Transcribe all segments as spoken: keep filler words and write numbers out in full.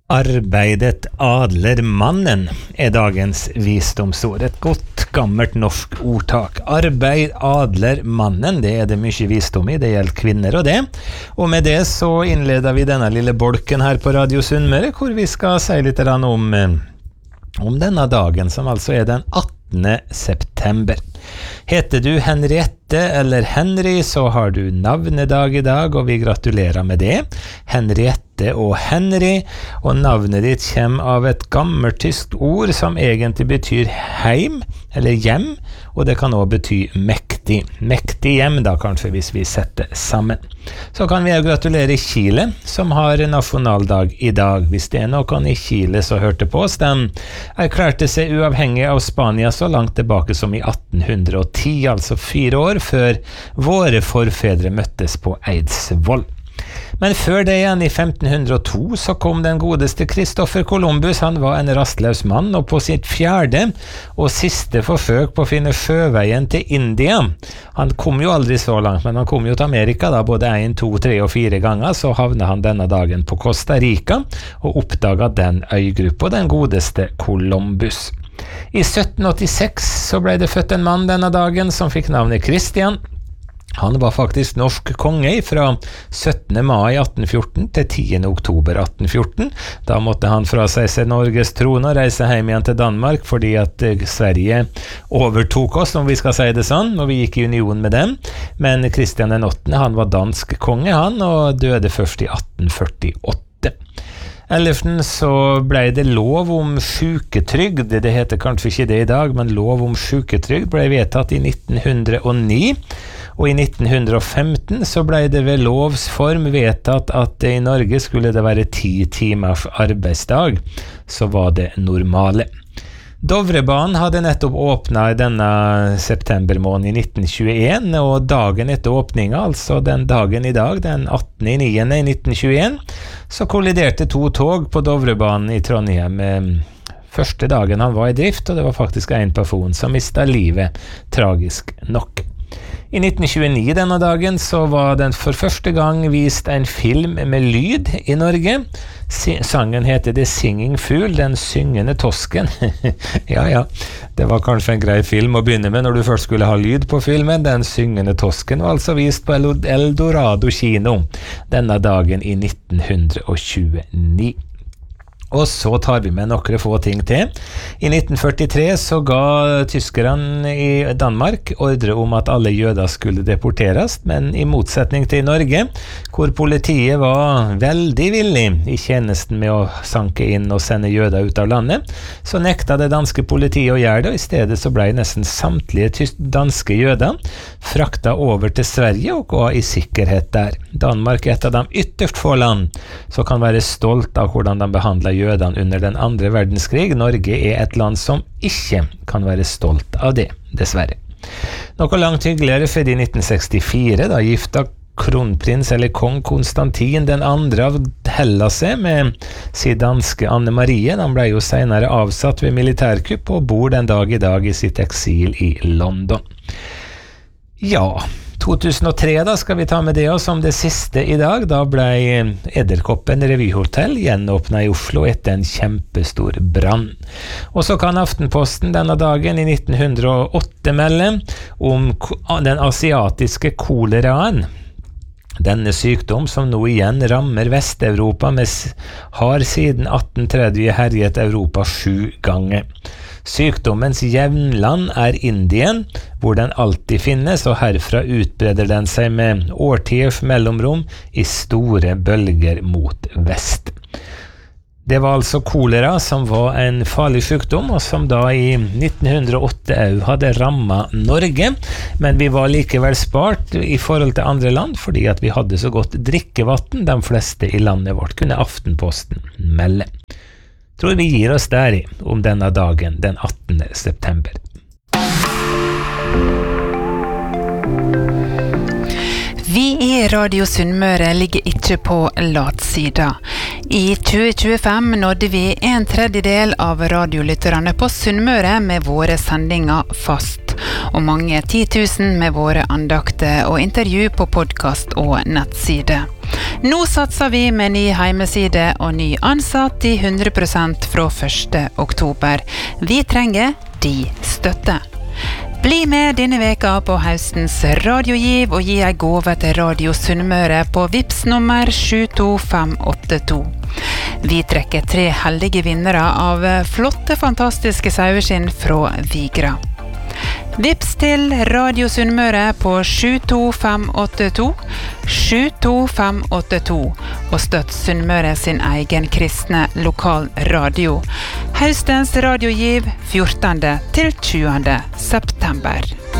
Arbeidet adler mannen er dagens visdomsord. Et godt, gammelt norsk ordtak. Arbeid adler mannen, det er det mye visdom i, det gjelder kvinner og det. Og med det så innleder vi denne lille bolken her på Radio Sunnmøre, hvor vi skal si litt om, om denne dagen, som altså er den attende september. Heter du Henriette eller Henry, så har du navnedag i dag, og vi gratulerer med det. Henriette og Henry, og navnet ditt kommer av et gammelt tysk ord som egentlig betyr heim, eller hjem, og det kan også bety mektig. Mektig hjem da, kanskje, hvis vi setter sammen. Så kan vi også gratulere Chile, som har nasjonaldag i dag. Hvis det er noen i Chile som hørte på oss, de erklærte seg uavhengig av Spania så langt tilbake som i atten hundre og ti, altså fire år før våre forfedre møttes på Eidsvoll. Men før det igjen, i femten hundre og to, så kom den godeste Christopher Columbus. Han var en rastløs mann, og på sitt fjerde og siste forsøk på å finne sjøveien til India. Han kom jo aldri så langt, men han kom jo til Amerika da, både en, to, tre og fire ganger, så havnet han denne dagen på Costa Rica, og oppdaget den øygruppa, den godeste Columbus. I sytten åttiseks så ble det født en mann denne dagen som fikk navnet Christian. Han var faktisk norsk konge fra syttende mai atten fjorten til tiende oktober atten fjorten. Da måtte han fra seg seg Norges trone og reise hjem igjen til Danmark, fordi at Sverige overtok oss, om vi skal si det sånn, og vi gikk i union med dem. Men Kristian den åttende, han var dansk konge, han, og døde først i atten førtiåtte. Elleften så ble det lov om syketrygd. Det heter kanskje ikke det i dag, men lov om syketrygd ble vedtatt i nitten hundre og ni. Og i nitten hundre og femten så ble det ved lovs form vedtatt at i Norge skulle det være ti timers arbeidsdag, så var det normale. Dovrebanen hadde nettopp åpnet denne septembermåneden i nitten tjueen, og dagen etter åpningen, altså den dagen i dag, den attende september i nitten tjueen, så kolliderte to tog på Dovrebanen i Trondheim. Første dagen han var i drift, og det var faktisk en person som mistet livet, tragisk nok. I nitten tjueni denne dagen så var den for første gang vist en film med lyd i Norge. Sangen heter The Singing Fool, den syngende tosken. ja, ja, det var kanskje en grei film å begynne med når du først skulle ha lyd på filmen. Den syngende tosken var altså vist på Eldorado kino denne dagen i nitten tjueni. Og så tar vi med noen få ting til. I nitten førtitre så ga tyskerne i Danmark ordre om at alle jøder skulle deporteres, men i motsetning til Norge, hvor politiet var veldig villig i tjenesten med å sanke inn og sende jøder ut av landet, så nekta det danske politiet å gjøre det, og i stedet så ble nesten samtlige danske jøder frakta over til Sverige og gå i sikkerhet der. Danmark er et av de ytterst få land som kan være stolt av hvordan de behandler jødene under den andre verdenskrig. Norge er et land som ikke kan være stolt av det, dessverre. Noe langt hyggeligere for i nitten sekstifire, da gifta kronprins eller kong Konstantin den andre av Hellas med sin danske Anne Marie. Han ble jo senere avsatt ved militærkupp og bor den dag i dag i sitt eksil i London. Ja, to tusen og tre da skal vi ta med det oss som det siste i dag. Da ble Edderkoppen revyhotell gjenåpnet i Oslo etter en kjempestor brann. Og så kan Aftenposten denne dagen i nitten hundre og åtte melde om den asiatiske koleraen. Denne sykdom som nå igjen rammer Vest-Europa, har siden atten tretti herjet Europa sju ganger. Sykdommens hjemland er Indien, hvor den alltid finnes, og herfra utbreder den seg med årtiers mellomrom i store bølger mot vest. Det var altså kolera som var en farlig sykdom, og som da i nitten hundre og åtte også hadde rammet Norge, men vi var likevel spart i forhold til andre land, fordi at vi hadde så godt drikkevatten, de fleste i landet vårt, kunne Aftenposten melde. Tror vi gir oss der i om denne dagen, den attende september. Vi i Radio Sunnmøre ligger ikke på latsida. I tjue tjuefem nådde vi en tredjedel av radiolytterne på Sunnmøre med våre sendinger fast, og mange titusen med våre andakter og intervju på podcast og nettside. Nå satser vi med ny heimeside og ny ansatt i hundre prosent fra første oktober. Vi trenger de støtte. Bli med denne veka på høstens radiogiv og gi en gave til Radio Sunnmøre på Vips nummer sju to fem åtte to. Vi trekker tre heldige vinnere av flotte, fantastiske saueskinn fra Vigra. Vips til Radio Sunnmøre på sju to fem åtte to, sju to fem åtte to, og støtt Sunnmøre sin egen kristne lokal radio. Høstens radiogiv fjortende til tjuende september.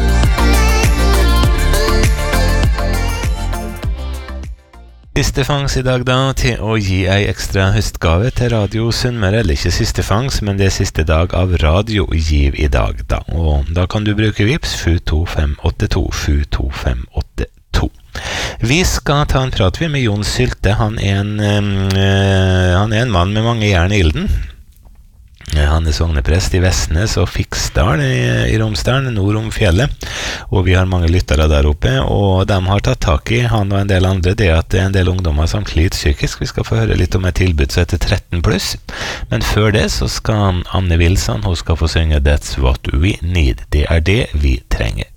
Siste fangs i dag da, til å gi ei ekstra høstgave til Radio Sunnmøre, eller ikke siste fangs, men det er siste dag av radiogiv i dag da, og da kan du bruke Vips sju to fem åtte to, sju to fem åtte to. Vi skal ta en prat med Jon Sylte. Han er en, øh, han er en mann med mange jern i ilden. Han er sogneprest i Vestnes og Fiksdal i, i Romsdalen, nord om fjellet, og vi har mange lyttere der oppe, og de har tatt tak i, han og en del andre, det at det er en del ungdommer som sliter psykisk. Vi skal få høre litt om et tilbud som heter tretten pluss, men før det så skal Anne Wilson, hun skal få synge That's What We Need. Det er det vi trenger.